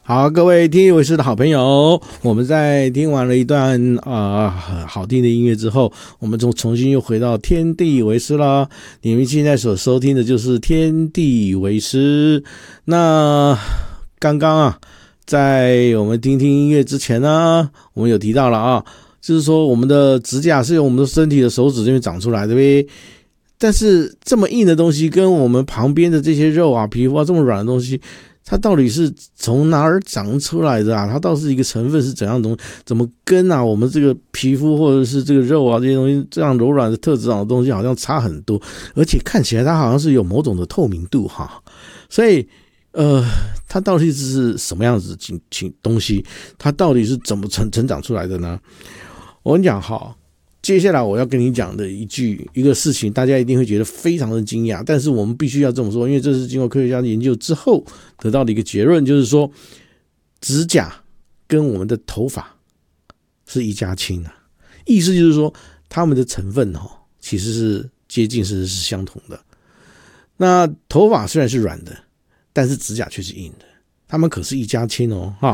好，各位听一为师的好朋友，我们在听完了一段好听的音乐之后，我们重新又回到天地为师啦。你们现在所收听的就是天地为师。那刚刚在我们听音乐之前呢，我们有提到了就是说我们的指甲是由我们的身体的手指这边长出来的呗。但是这么硬的东西跟我们旁边的这些肉皮肤这么软的东西，它到底是从哪儿长出来的它到底是一个成分是怎样的东西？怎么跟我们这个皮肤或者是这个肉这些东西这样柔软的特质的东西好像差很多，而且看起来它好像是有某种的透明度所以它到底是什么样子的东西？它到底是怎么成长出来的呢？我跟你讲接下来我要跟你讲的一个事情，大家一定会觉得非常的惊讶，但是我们必须要这么说，因为这是经过科学家的研究之后得到的一个结论，就是说指甲跟我们的头发是一家亲意思就是说它们的成分其实是接近甚至是相同的。那头发虽然是软的，但是指甲却是硬的，它们可是一家亲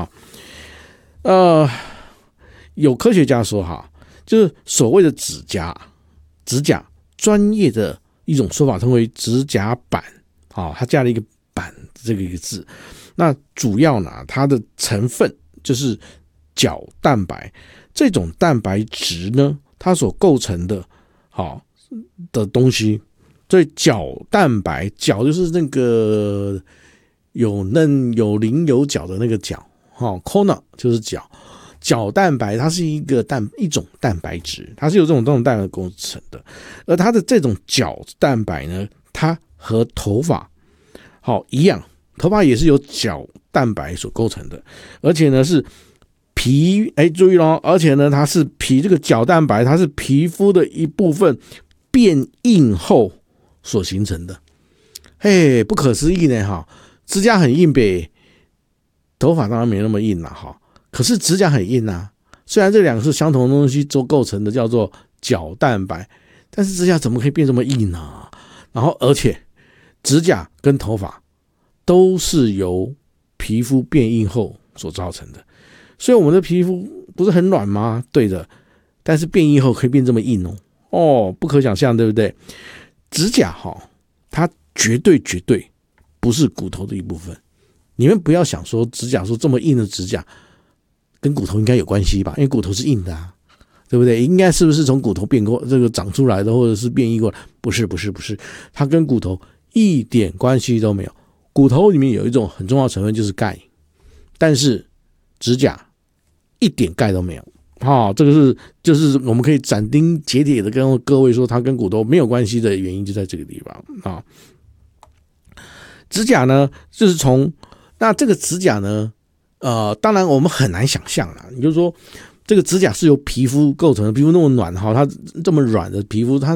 有科学家说就是所谓的指甲专业的一种说法称为指甲板它加了一个板这个一个字。那主要呢它的成分就是角蛋白，这种蛋白质呢它所构成的的东西，所以角蛋白，角就是那个有嫩有棱有角的那个角，corner 就是角蛋白，它是一种蛋白质，它是由这种蛋白构成的。而它的这种角蛋白呢，它和头发一样，头发也是由角蛋白所构成的，而且呢是注意咯，而且呢它是这个角蛋白，它是皮肤的一部分变硬后所形成的。不可思议呢指甲很硬呗，头发当然没那么硬可是指甲很硬虽然这两个是相同的东西都构成的，叫做角蛋白，但是指甲怎么可以变这么硬呢？然后而且指甲跟头发都是由皮肤变硬后所造成的，所以我们的皮肤不是很软吗？对的，但是变硬后可以变这么硬不可想象，对不对？指甲它绝对不是骨头的一部分。你们不要想说指甲说这么硬的指甲跟骨头应该有关系吧，因为骨头是硬的对不对？应该是不是从骨头变过这个长出来的，或者是变异过来？不是，它跟骨头一点关系都没有。骨头里面有一种很重要的成分就是钙，但是指甲一点钙都没有这个就是我们可以斩钉截铁的跟各位说它跟骨头没有关系的原因就在这个地方指甲呢就是那这个指甲呢当然我们很难想象你就说这个指甲是由皮肤构成的，皮肤那么软它这么软的皮肤，它